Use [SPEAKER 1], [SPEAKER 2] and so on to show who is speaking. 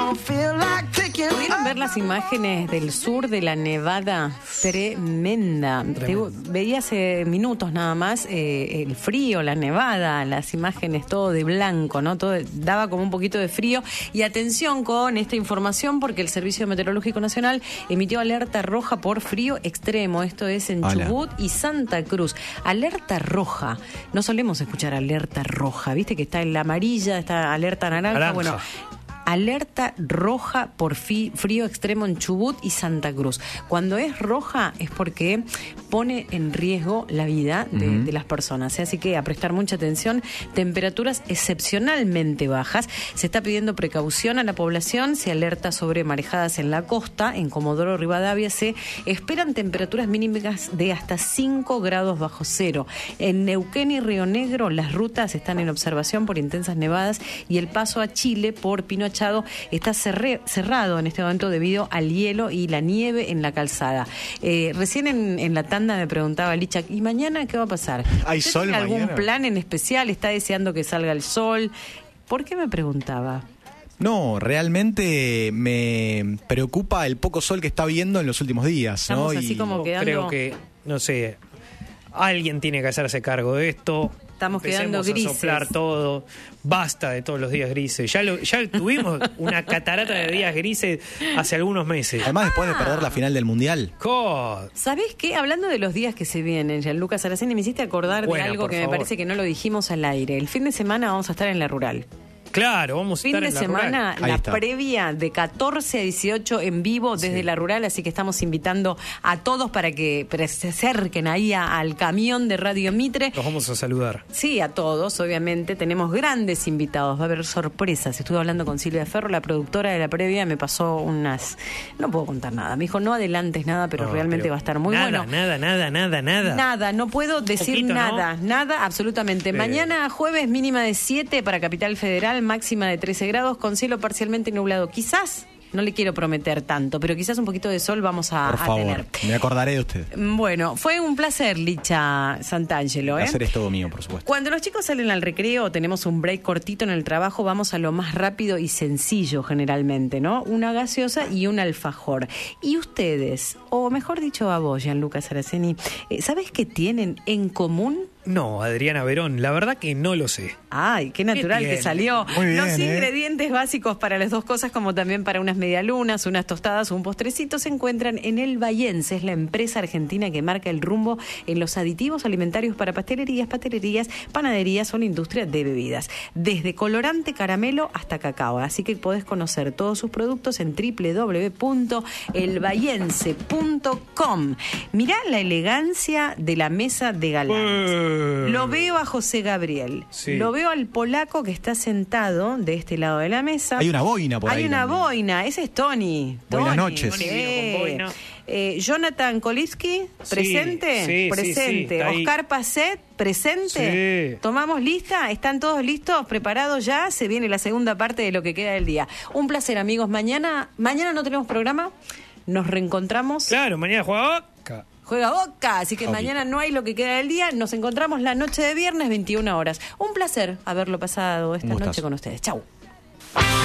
[SPEAKER 1] ¿Pudieron ver las imágenes del sur de la Nevada? Tremenda. Veía hace minutos nada más el frío, la nevada, las imágenes, todo de blanco, ¿no? Todo daba como un poquito de frío. Y atención con esta información porque el Servicio Meteorológico Nacional emitió alerta roja por frío extremo. Esto es en Chubut y Santa Cruz. Alerta roja. No solemos escuchar alerta roja. Viste que está en la amarilla, está alerta naranja. Bueno, alerta roja por frío extremo en Chubut y Santa Cruz. Cuando es roja es porque pone en riesgo la vida de las personas. Así que a prestar mucha atención. Temperaturas excepcionalmente bajas. Se está pidiendo precaución a la población. Se alerta sobre marejadas en la costa. En Comodoro Rivadavia se esperan temperaturas mínimas de hasta 5 grados bajo cero. En Neuquén y Río Negro las rutas están en observación por intensas nevadas y el paso a Chile por Pino está cerrado en este momento debido al hielo y la nieve en la calzada. Recién en la tanda me preguntaba Licha, ¿y mañana qué va a pasar?
[SPEAKER 2] ¿Hay sol
[SPEAKER 1] tiene algún
[SPEAKER 2] mañana?
[SPEAKER 1] plan en especial? ¿Está deseando que salga el sol? ¿Por qué me preguntaba?
[SPEAKER 2] No, realmente me preocupa el poco sol que está viendo en los últimos días, ¿no?
[SPEAKER 1] Estamos así como quedando...
[SPEAKER 3] Creo que, no sé, alguien tiene que hacerse cargo de esto.
[SPEAKER 1] Estamos quedando grises.
[SPEAKER 3] A soplar todo. Basta de todos los días grises. Ya tuvimos una catarata de días grises hace algunos meses.
[SPEAKER 2] Además, después de perder la final del Mundial.
[SPEAKER 1] ¿Sabés qué? Hablando de los días que se vienen, Gianluca Saraceni, me hiciste acordar de algo que me parece que no lo dijimos al aire. El fin de semana vamos a estar en la Rural.
[SPEAKER 3] Claro, vamos a estar en la
[SPEAKER 1] Fin de semana,
[SPEAKER 3] Rural.
[SPEAKER 1] la previa de 14 a 18 en vivo desde la Rural, así que estamos invitando a todos para que se acerquen ahí al camión de Radio Mitre.
[SPEAKER 3] Los vamos a saludar.
[SPEAKER 1] Sí, a todos, obviamente. Tenemos grandes invitados, va a haber sorpresas. Estuve hablando con Silvia Ferro, la productora de la previa, me pasó unas... No puedo contar nada. Me dijo, no adelantes nada, pero realmente va a estar muy bueno. Nada, no puedo decir nada, absolutamente. Mañana jueves mínima de 7 para Capital Federal, máxima de 13 grados, con cielo parcialmente nublado. Quizás, no le quiero prometer tanto, pero quizás un poquito de sol vamos a tener.
[SPEAKER 2] Me acordaré de usted.
[SPEAKER 1] Bueno, fue un placer, Licha Santangelo.
[SPEAKER 2] El placer es todo mío, por supuesto.
[SPEAKER 1] Cuando los chicos salen al recreo, tenemos un break cortito en el trabajo, vamos a lo más rápido y sencillo generalmente, ¿no? Una gaseosa y un alfajor. Y ustedes, o mejor dicho a vos, Gianluca Saraceni, ¿sabés qué tienen en común?
[SPEAKER 3] No, Adriana Verón, la verdad que no lo sé.
[SPEAKER 1] Ay, qué natural que salió.
[SPEAKER 2] Muy bien,
[SPEAKER 1] Los ingredientes básicos para las dos cosas, como también para unas medialunas, unas tostadas o un postrecito, se encuentran en El Bahiense. Es la empresa argentina que marca el rumbo en los aditivos alimentarios para pastelerías, panaderías o la industria de bebidas. Desde colorante, caramelo hasta cacao. Así que podés conocer todos sus productos en www.elbahiense.com. Mirá la elegancia de la mesa de galán. Lo veo a José Gabriel.
[SPEAKER 3] Sí.
[SPEAKER 1] Lo veo al polaco que está sentado de este lado de la mesa.
[SPEAKER 2] Hay una boina por ahí.
[SPEAKER 1] Hay una
[SPEAKER 2] también.
[SPEAKER 1] boina. Ese es Tony.
[SPEAKER 2] Buenas noches.
[SPEAKER 1] Sí.
[SPEAKER 3] Tony vino con boina.
[SPEAKER 1] Jonathan Kolitsky, presente.
[SPEAKER 3] Sí,
[SPEAKER 1] presente.
[SPEAKER 3] está ahí.
[SPEAKER 1] Oscar Pacet, presente.
[SPEAKER 3] Sí.
[SPEAKER 1] ¿Tomamos lista? ¿Están todos listos? ¿Preparados ya? Se viene la segunda parte de lo que queda del día. Un placer, amigos. Mañana no tenemos programa. Nos reencontramos.
[SPEAKER 3] Claro, mañana juega Boca.
[SPEAKER 1] Juega Boca, así que mañana no hay lo que queda del día. Nos encontramos la noche de viernes, 21 horas. Un placer haberlo pasado esta noche con ustedes. Chau.